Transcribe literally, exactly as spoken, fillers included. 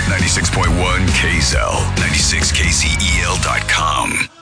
ninety-six point one K Z L, ninety-six K Z E L dot com.